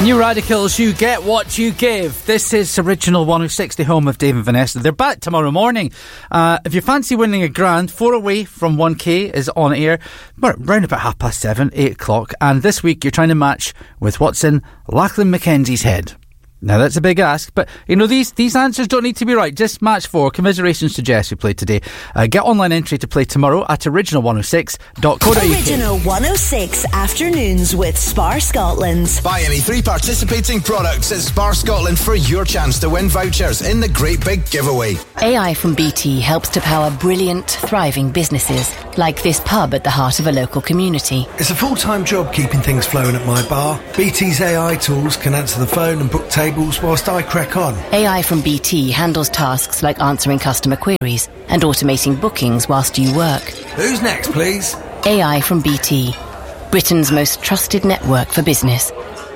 New Radicals, you get what you give. This is Original 106, the home of Dave and Vanessa. They're back tomorrow morning. If you fancy winning a grand, 4 away from 1k is on air. We're round about 7:30, 8 o'clock. And this week you're trying to match with what's in Lachlan Mackenzie's head. Now, that's a big ask, but, you know, these answers don't need to be right. Just match 4. Commiserations to Jess, who played today. Get online entry to play tomorrow at original106.co.uk. Original 106 Afternoons with Spar Scotland. Buy any 3 participating products at Spar Scotland for your chance to win vouchers in the Great Big Giveaway. AI from BT helps to power brilliant, thriving businesses, like this pub at the heart of a local community. It's a full-time job keeping things flowing at my bar. BT's AI tools can answer the phone and book tables whilst I crack on. AI from BT handles tasks like answering customer queries and automating bookings whilst you work. Who's next, please? AI from BT, Britain's most trusted network for business.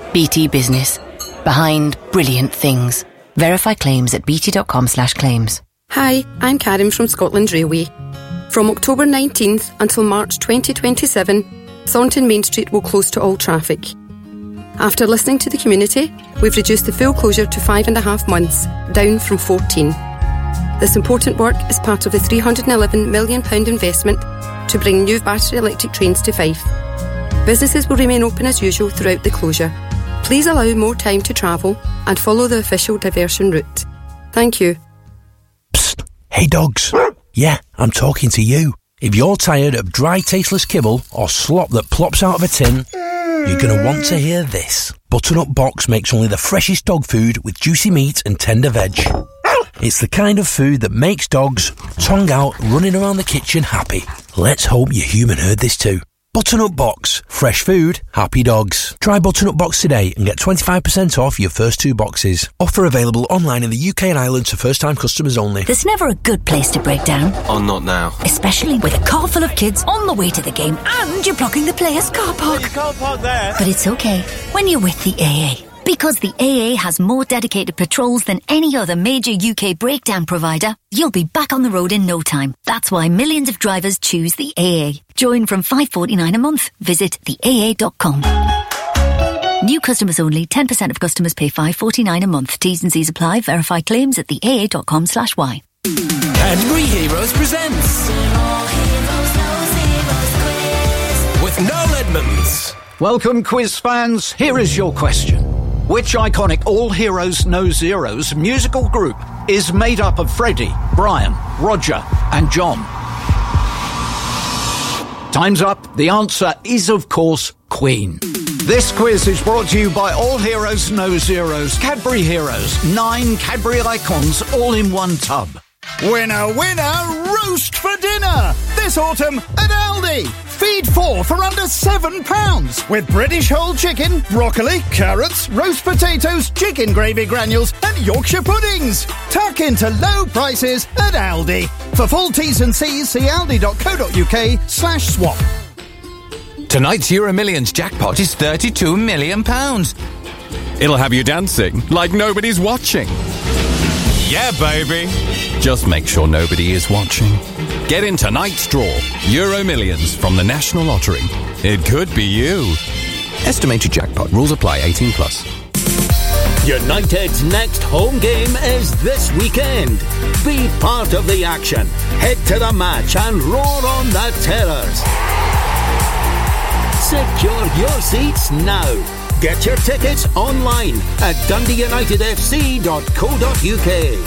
BT Business, behind brilliant things. Verify claims at bt.com/claims. Hi, I'm Karen from Scotland Railway. From October 19th until March 2027, Thornton Main Street will close to all traffic. After listening to the community, we've reduced the full closure to 5.5 months, down from 14. This important work is part of the £311 million investment to bring new battery electric trains to Fife. Businesses will remain open as usual throughout the closure. Please allow more time to travel and follow the official diversion route. Thank you. Psst. Hey dogs. Yeah, I'm talking to you. If you're tired of dry, tasteless kibble or slop that plops out of a tin, you're going to want to hear this. Butternut Box makes only the freshest dog food with juicy meat and tender veg. It's the kind of food that makes dogs, tongue out, running around the kitchen happy. Let's hope your human heard this too. Butternut Box. Fresh food, happy dogs. Try Butternut Box today and get 25% off your first 2 boxes. Offer available online in the UK and Ireland to first-time customers only. There's never a good place to break down. Oh, not now. Especially with a car full of kids on the way to the game and you're blocking the players' car park. You can't park there. But it's okay when you're with the AA. Because the AA has more dedicated patrols than any other major UK breakdown provider, you'll be back on the road in no time. That's why millions of drivers choose the AA. Join from $5.49 a month. Visit theaa.com. New customers only. 10% of customers pay $5.49 a month. T's and C's apply. Verify claims at theaa.com/y. Cadbury Heroes presents with Noel Edmonds. Welcome, quiz fans. Here is your question. Which iconic All Heroes No Zeros musical group is made up of Freddie, Brian, Roger and John? Time's up. The answer is, of course, Queen. This quiz is brought to you by All Heroes No Zeros, Cadbury Heroes. 9 Cadbury icons all in one tub. Winner, winner, roast for dinner! This autumn at Aldi. Feed 4 for under £7 with British whole chicken, broccoli, carrots, roast potatoes, chicken gravy granules and Yorkshire puddings. Tuck into low prices at Aldi. For full T's and C's, see aldi.co.uk/swap. Tonight's Euro Millions jackpot is £32 million. It'll have you dancing like nobody's watching. Yeah, baby. Just make sure nobody is watching. Get in tonight's draw. Euro Millions from the National Lottery. It could be you. Estimated jackpot. Rules apply. 18+. United's next home game is this weekend. Be part of the action. Head to the match and roar on the terrors. Secure your seats now. Get your tickets online at dundeeunitedfc.co.uk.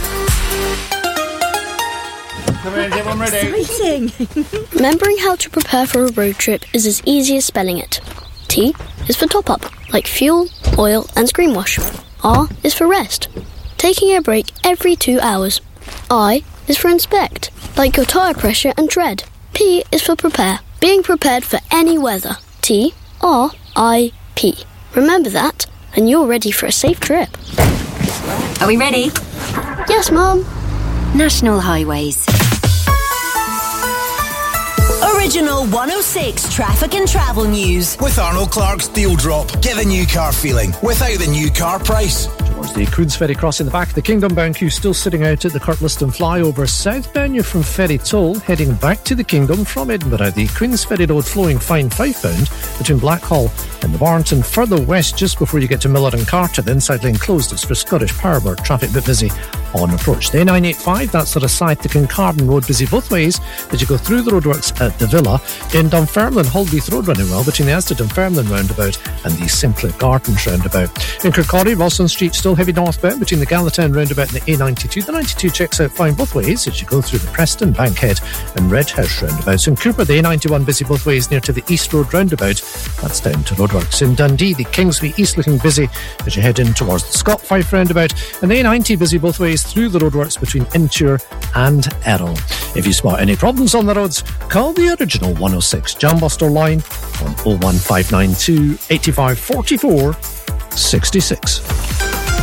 Exciting! Remembering how to prepare for a road trip is as easy as spelling it. T is for top up, like fuel, oil and screen wash. R is for rest, taking a break every 2 hours. I is for inspect, like your tyre pressure and tread. P is for prepare, being prepared for any weather. T-R-I-P. Remember that, and you're ready for a safe trip. Are we ready? Yes, Mum. National Highways. Original 106 Traffic and Travel News. With Arnold Clark's Deal Drop. Get the new car feeling without the new car price. Towards the Queen's Ferry crossing the back of the Kingdom bound queue still sitting out at the Kirkliston flyover. Southbound you're from Ferry Toll, heading back to the Kingdom from Edinburgh. The Queen's Ferry Road flowing fine southbound between Blackhall and the Barnton. Further west just before you get to Miller and Carter, the inside lane closed. It's for Scottish Power, traffic a bit busy on approach. The A985, that's sort of side to Kincardine Road, busy both ways as you go through the roadworks at the Villa. In Dunfermline, Holbeath Road running well between the Asda Dunfermline roundabout and the Sinclair Gardens roundabout. In Kirkcaldy, Wilson Street still heavy northbound between the Gallatin roundabout and the A92. The 92 checks out fine both ways as you go through the Preston, Bankhead and Red House roundabouts. In Cooper, the A91 busy both ways near to the East Road roundabout. That's down to roadworks. In Dundee, the Kingsway East looking busy as you head in towards the Scott Fife roundabout, and the A90 busy both ways through the roadworks between Inture and Errol. If you spot any problems on the roads, call the original 106 Jambuster line on 01592 85 44 66.